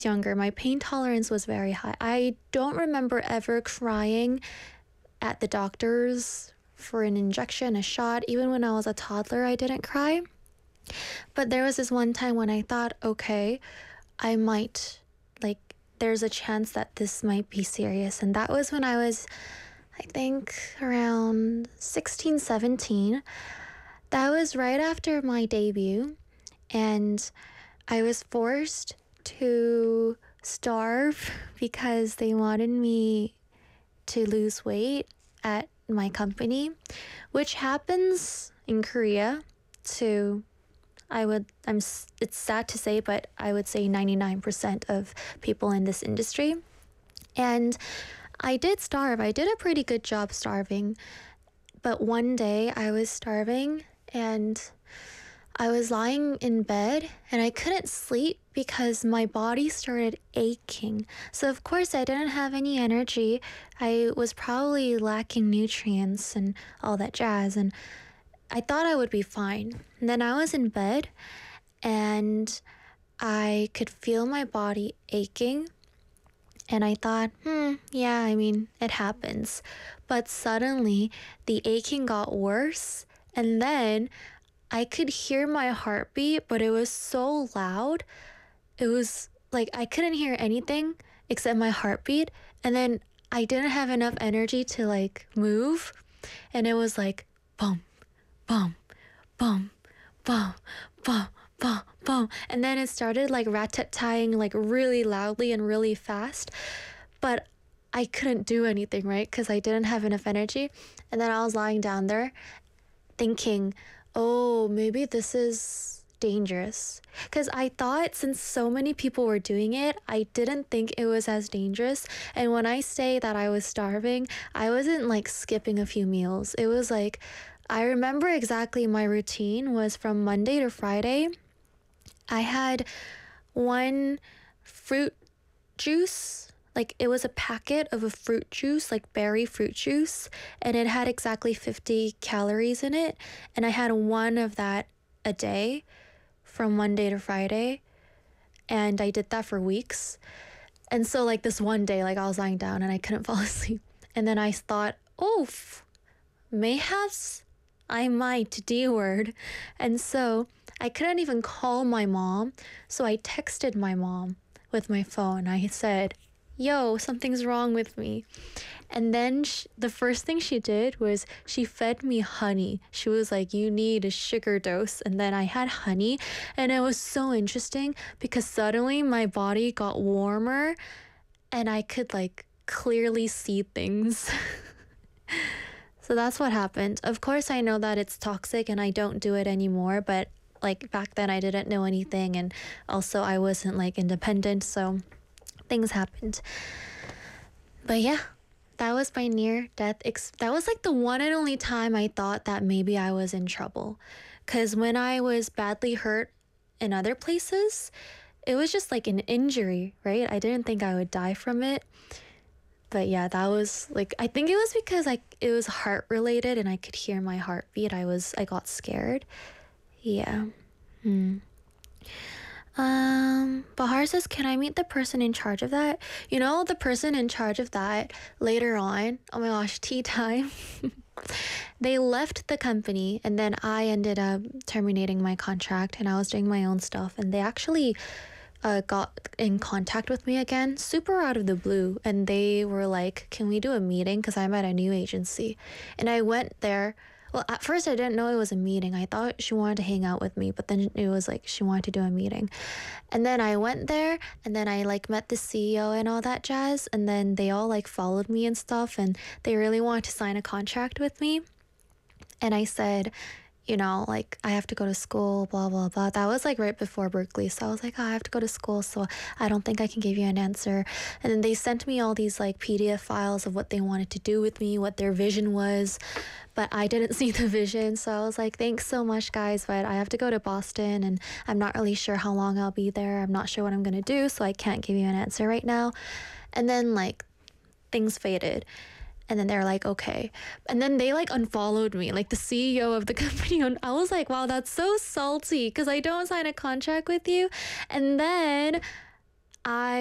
younger, my pain tolerance was very high. I don't remember ever crying at the doctor's for an injection, a shot. Even when I was a toddler, I didn't cry. But there was this one time when I thought, okay, I might, like, there's a chance that this might be serious. And that was when I was, I think, around 16, 17. That was right after my debut. And I was forced to starve because they wanted me to lose weight at my company, which happens in Korea to it's sad to say, but I would say 99% of people in this industry. And I did starve. I did a pretty good job starving. But one day I was starving and I was lying in bed and I couldn't sleep because my body started aching. So of course I didn't have any energy. I was probably lacking nutrients and all that jazz, and I thought I would be fine. And then I was in bed and I could feel my body aching. And I thought, yeah, I mean, it happens. But suddenly the aching got worse. And then I could hear my heartbeat, but it was so loud. It was like I couldn't hear anything except my heartbeat. And then I didn't have enough energy to like move. And it was like, boom, boom, boom, boom, boom, boom, boom. And then it started like rat-tat-tying like really loudly and really fast. But I couldn't do anything, right? Because I didn't have enough energy. And then I was lying down there thinking, oh, maybe this is dangerous. Because I thought since so many people were doing it, I didn't think it was as dangerous. And when I say that I was starving, I wasn't like skipping a few meals. It was like, I remember exactly my routine was from Monday to Friday. I had one fruit juice. Like it was a packet of a fruit juice, like berry fruit juice, and it had exactly 50 calories in it. And I had one of that a day from Monday to Friday. And I did that for weeks. And so like this one day, like I was lying down and I couldn't fall asleep. And then I thought, oh, mayhaps I might D-word. And so I couldn't even call my mom. So I texted my mom with my phone. I said, yo, something's wrong with me. And then the first thing she did was she fed me honey. She was like, you need a sugar dose. And then I had honey. And it was so interesting because suddenly my body got warmer and I could like clearly see things. So that's what happened. Of course, I know that it's toxic and I don't do it anymore. But like back then I didn't know anything. And also I wasn't like independent. So things happened. But yeah, that was my near-death that was like the one and only time I thought that maybe I was in trouble. Because when I was badly hurt in other places, it was just like an injury, right? I didn't think I would die from it. But yeah, that was like, I think it was because it was heart related and I could hear my heartbeat. I got scared. Yeah. Bahar says, can I meet the person in charge of that? You know, the person in charge of that later on, oh my gosh, tea time. They left the company and then I ended up terminating my contract and I was doing my own stuff. And they actually got in contact with me again, super out of the blue. And they were like, can we do a meeting? Because I'm at a new agency. And I went there. Well, at first I didn't know it was a meeting. I thought she wanted to hang out with me, but then it was like she wanted to do a meeting. And then I went there and then I like met the CEO and all that jazz. And then they all like followed me and stuff and they really wanted to sign a contract with me. And I said, you know, like I have to go to school, blah, blah, blah. That was like right before Berkeley. So I was like, oh, I have to go to school. So I don't think I can give you an answer. And then they sent me all these like PDF files of what they wanted to do with me, what their vision was. But I didn't see the vision. So I was like, thanks so much, guys. But I have to go to Boston and I'm not really sure how long I'll be there. I'm not sure what I'm going to do. So I can't give you an answer right now. And then like things faded. And then they're like, okay. And then they like unfollowed me, like the CEO of the company. And I was like, wow, that's so salty because I don't sign a contract with you. And then I